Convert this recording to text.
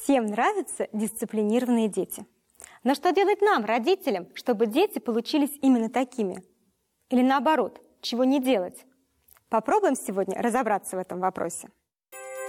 Всем нравятся дисциплинированные дети. Но что делать нам, родителям, чтобы дети получились именно такими? Или наоборот, чего не делать? Попробуем сегодня разобраться в этом вопросе.